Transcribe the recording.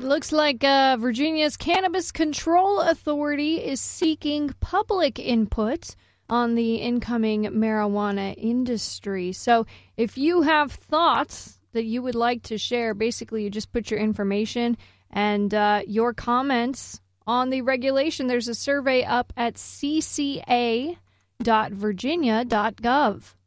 looks like Virginia's Cannabis Control Authority is seeking public input on the incoming marijuana industry. So if you have thoughts that you would like to share, basically you just put your information and your comments on the regulation. There's a survey up at cca.virginia.gov.